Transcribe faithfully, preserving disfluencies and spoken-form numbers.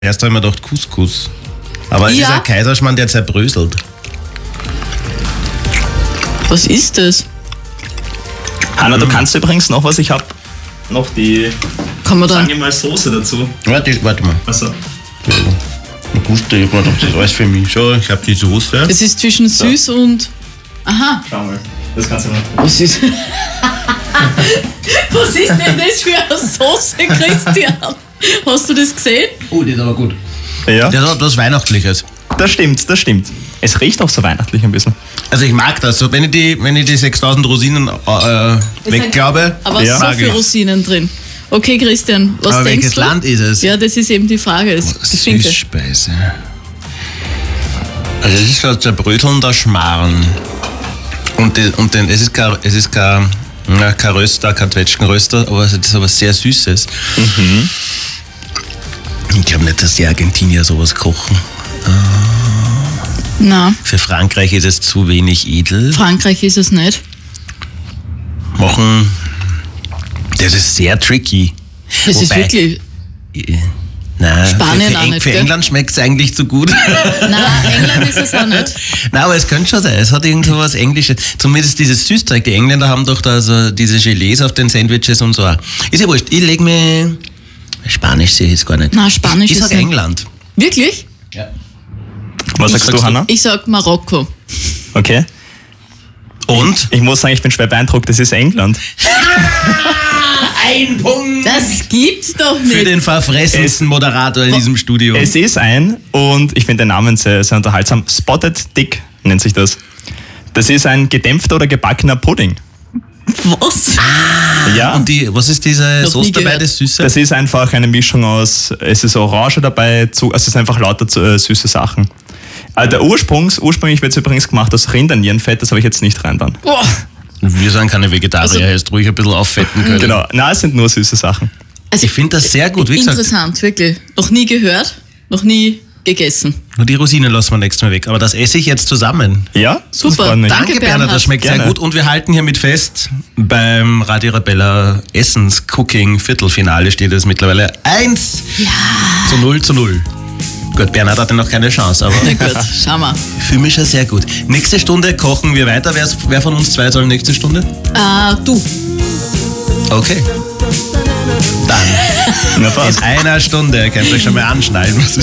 Erst habe ich mir gedacht Couscous. Aber es Ja. ist ein Kaiserschmarrn, der zerbröselt. Was ist das? Hanna, du kannst übrigens noch was, ich habe noch die Kann man da... Sag mal Soße dazu. Warte, warte mal. Also, Ich wusste, ich hab mir gedacht, das ist alles für mich. Schau, ich habe die Soße. Es ist zwischen süß und... Aha. schau mal. Das kannst du mal. Was ist... Was ist denn das für eine Soße, Christian? Hast du das gesehen? Oh, die ist aber gut. Ja, Der hat was Weihnachtliches. das stimmt, das stimmt. Es riecht auch so weihnachtlich ein bisschen. Also ich mag das. So, wenn ich die, wenn ich die sechstausend Rosinen äh, wegklaube, Aber Ja. so mag viele ich. Rosinen drin. Okay, Christian, was Aber denkst welches du? Land ist es? Ja, das ist eben die Frage. Das ist die Finke. Süßspeise. Also es ist so ein zerbrötelnder Schmarrn. Und, die, und den, es ist kein, es ist kein, na, kein Röster, kein Zwetschgenröster, aber es ist was sehr Süßes. Mhm. Ich glaube nicht, dass die Argentinier sowas kochen. Na, Für Frankreich ist es zu wenig edel. Frankreich ist es nicht. Machen. Das ist sehr tricky. Das ist Wobei- wirklich... Nein, Spanien für, für, auch Eng- nicht, für gell? England schmeckt es eigentlich zu gut. Nein, England ist es auch nicht. Nein, aber es könnte schon sein. Es hat irgend so was Englisches. Zumindest dieses Süßzeug. Die Engländer haben doch da so diese Gelees auf den Sandwiches und so. Ist ja wurscht. Ich leg mir... Spanisch sehe ich jetzt gar nicht. Nein, Spanisch ich, ich ist sag nicht. England. Wirklich? Ja. Was sagst du, Hanna? Ich sag Marokko. Okay. Und? Ich muss sagen, ich bin schwer beeindruckt, das ist England. Ein Punkt Das gibt's doch für nicht. den verfressensten Moderator in diesem Studio. Es ist ein, und ich finde den Namen sehr, sehr unterhaltsam, Spotted Dick nennt sich das. Das ist ein gedämpfter oder gebackener Pudding. Was? Ja, Und die, was ist diese Noch Soße nie dabei, gehört. das Süße? das ist einfach eine Mischung aus, es ist Orange dabei, zu, also es ist einfach lauter zu- äh, süße Sachen. Äh, der Ursprungs, ursprünglich wird es übrigens gemacht aus Rindernierenfett, das habe ich jetzt nicht rein dann. Boah. Wir sind keine Vegetarier, Also- hättest ruhig ein bisschen auffetten können. Genau, na, es sind nur süße Sachen. Also, Ich finde das sehr gut, wie gesagt. interessant, wirklich. Noch nie gehört, noch nie gegessen. Nur die Rosinen lassen wir nächstes Mal weg. Aber das esse ich jetzt zusammen. Ja, Super. Das freut mich. Danke, Danke, Bernhard, Bernhard. das schmeckt sehr Gerne. gut. Und wir halten hiermit fest, beim Radio Arabella Essens-Cooking-Viertelfinale steht es mittlerweile eins zu null zu null. Gut, Bernhard hatte noch keine Chance, aber Na gut, schau mal. ich fühle mich schon sehr gut. Nächste Stunde kochen wir weiter. Wer, wer von uns zwei soll nächste Stunde? Äh, du. Okay. Dann Na, passt. in einer Stunde könnt ihr euch schon mal anschneiden, was